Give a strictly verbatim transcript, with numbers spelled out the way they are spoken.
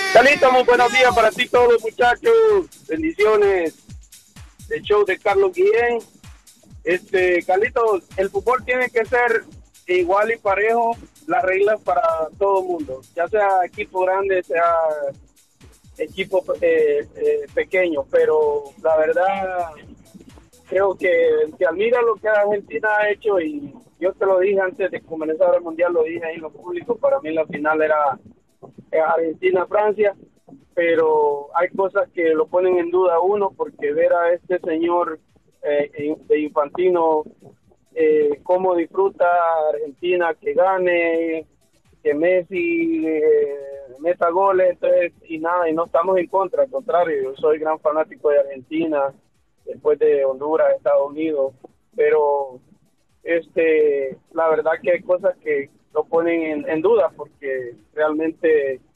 Carlito, muy buenos días para ti todos, muchachos. Bendiciones. El show de Carlos Guillén. Este, Carlitos, el fútbol tiene que ser igual y parejo, las reglas para todo el mundo, ya sea equipo grande, sea equipo eh, eh, pequeño, pero la verdad creo que, que admira lo que Argentina ha hecho y yo te lo dije antes de comenzar el mundial, lo dije ahí en lo público, para mí la final era Argentina-Francia, pero hay cosas que lo ponen en duda a uno porque ver a este señor eh, de Infantino eh, cómo disfruta Argentina que gane, que Messi eh, meta goles, entonces, y nada, y no estamos en contra, al contrario, yo soy gran fanático de Argentina, después de Honduras, Estados Unidos, pero este, la verdad que hay cosas que lo ponen en, en duda porque realmente